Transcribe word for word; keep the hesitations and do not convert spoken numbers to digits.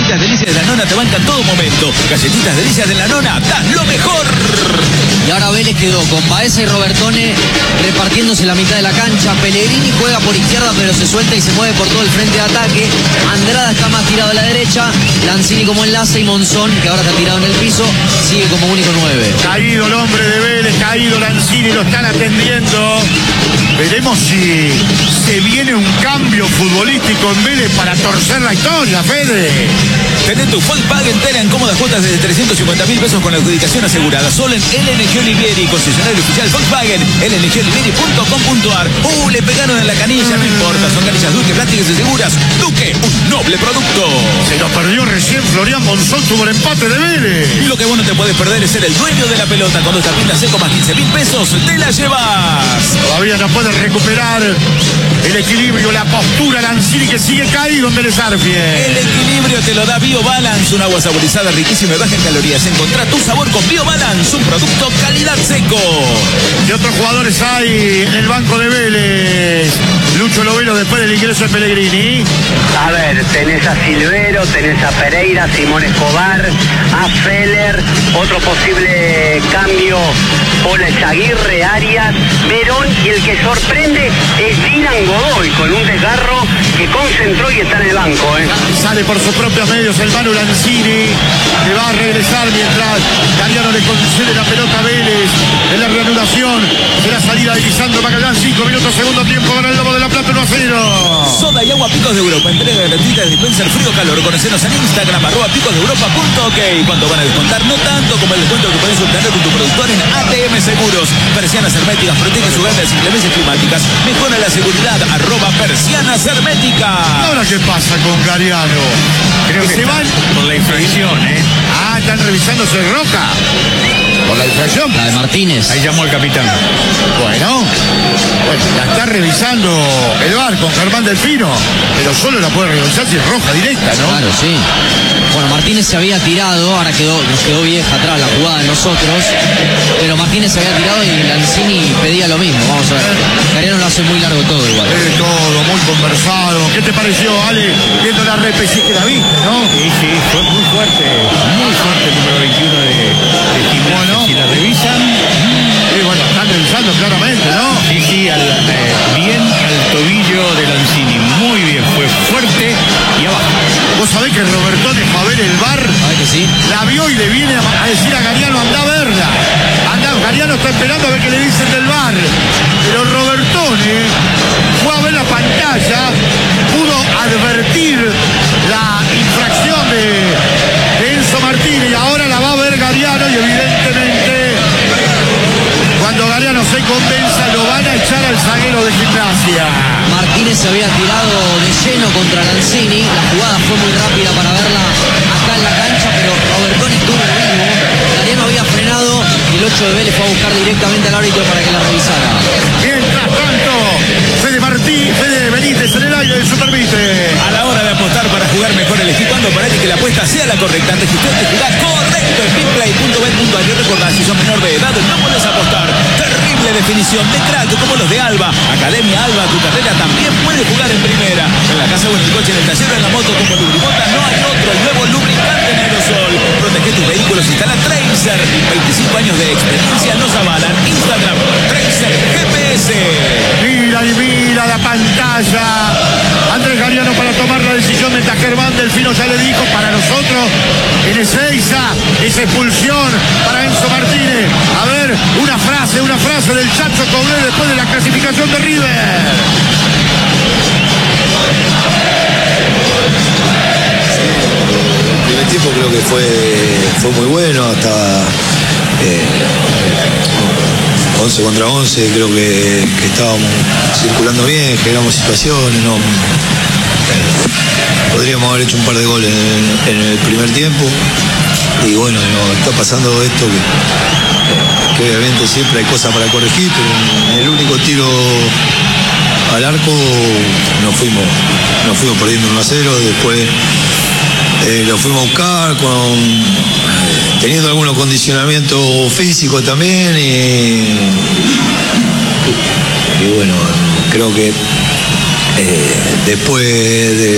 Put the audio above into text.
Galletitas Delicias de la Nona te banca en todo momento. Galletitas Delicias de la Nona, das lo mejor. Y ahora Vélez quedó con Baeza y Robertone repartiéndose la mitad de la cancha. Pellegrini juega por izquierda pero se suelta y se mueve por todo el frente de ataque. Andrada está más tirado a la derecha. Lanzini como enlace y Monzón, que ahora está tirado en el piso, sigue como único nueve. Caído el hombre de Vélez, caído Lanzini, lo están atendiendo. Veremos si se viene un cambio futbolístico en Vélez para torcer la historia, Fede. Tenés tu Volkswagen Tera en cómodas cuotas desde trescientos cincuenta mil pesos con la adjudicación asegurada. Solo en L N G Olivieri, concesionario oficial Volkswagen, L N G Olivieri punto com punto a r. Uh, le pegaron en la canilla, no importa. Son canillas Duque, plásticas y seguras. Duque, un noble producto. Se lo perdió recién Florian Monzón, tuvo el empate de Vélez. Lo que vos no te podés perder es ser el dueño de la pelota. Cuando esta pinta seco más quince mil pesos, te la llevas. Todavía no puede recuperar el equilibrio, la postura. Lanzini que sigue caído en Vélez Arfiel. El equilibrio te lo da BioBalance, un agua saborizada riquísima y baja en calorías. Encontrá tu sabor con BioBalance, un producto calidad seco. ¿Qué otros jugadores hay en el banco de Vélez? Lucho Lovelo después del ingreso de Pellegrini. A ver, tenés a Silvero, tenés a Pereira, Simón Escobar, a Feller, otro posible cambio, Pola Aguirre, Arias, Verón, y el que sorprende es Dylan Godoy, con un desgarro que concentró y está en el banco. ¿eh? Sale por sus propios medios el Manu Lanzini, que va a regresar mientras Gariano le concede la pelota a Vélez en la reanudación de la salida de Lisandro Magallán. Cinco minutos, segundo tiempo, gana el Lobo de la Plata uno a cero. Soda y agua Picos de Europa, entrega gratuita de dispenser frío-calor. Conocenos en Instagram, arroba picos de europa punto ok. ¿Cuánto van a descontar? No tanto como el descuento que podés obtener con tu productor en A T M Seguros. Persianas herméticas, protege su hogar de las inclemencias climáticas. Mejora la seguridad, arroba persianas herméticas. ¿Ahora qué pasa con Gariano? Creo que, que se van por la infracción, ¿eh? Ah, están revisándose Roca. Por la infracción. La de Martínez. Ahí llamó al capitán. Bueno, bueno, la está revisando el V A R con Germán Delfino, pero solo la puede revisar si es roja directa, ¿no? Claro, sí. Bueno, Martínez se había tirado, ahora quedó, nos quedó vieja atrás la jugada de nosotros, pero Martínez se había tirado y Lanzini pedía lo mismo. Vamos a ver. Gariano lo hace muy largo todo igual. Eh, todo muy conversado. ¿Qué te pareció, Ale? Viendo la repe, sí que la viste, ¿no? Sí, sí, fue muy fuerte, muy fuerte el número veintiuno de, de Gimnasia. Bueno. Si la revisan, Sí, bueno, están revisando claramente, ¿no? sí, sí, al, eh, bien al tobillo de Lanzini, muy bien, fue fuerte y abajo. Vos sabés que Robertone fue a ver el V A R, ¿Sabes que sí? la vio y le viene a decir a Gariano, anda a verla. Anda, Gariano está esperando a ver qué le dicen del V A R. Pero Robertone fue a ver la pantalla, pudo advertir la infracción de, de Enzo Martínez y ahora la va a ver Gariano y evidentemente cuando Gariano se convenza lo van a echar al zaguero de Gimnasia. Martínez se había tirado de lleno contra Lanzini. La jugada fue muy rápida para verla acá en la cancha, pero Robertone estuvo vivo. Gariano había frenado y el ocho de Vélez fue a buscar directamente al árbitro para que la revisara. Mientras tanto, Fede Martí, Fede Benítez en el aire del Supervite. A la hora de apostar para jugar mejor, elegí cuando para que la apuesta sea la correcta. Registrate y jugá correcto en pinplay punto bet punto a r. Recordá, si sos menor de edad, no podés apostar. Terrible definición de crack como los de Alba. Academia Alba, tu carrera también puede jugar en primera. En la casa o en el coche, en el taller o en la moto, como Lubrimota no hay otro. El nuevo lubricante en aerosol. Protege tus vehículos, instala Tracer. veinticinco años de experiencia nos avalan. Instagram, Tracer G P S. Mira y mira la pantalla. Andrés Gariano para tomar la decisión mientras Germán Delfino ya le dijo para nosotros en Ezeiza esa expulsión para Enzo Martínez. A ver, una frase, una frase del Chacho Coblé después de la clasificación de River. El primer tiempo creo que fue, fue muy bueno, hasta eh, once contra once, creo que, que estábamos circulando bien, generamos situaciones, no, eh, podríamos haber hecho un par de goles en, en el primer tiempo y bueno, no, está pasando esto que, que obviamente siempre hay cosas para corregir, pero en el único tiro al arco nos fuimos, nos fuimos perdiendo uno a cero, después eh, lo fuimos a buscar con teniendo algunos condicionamientos físicos también y, y bueno, creo que eh, después de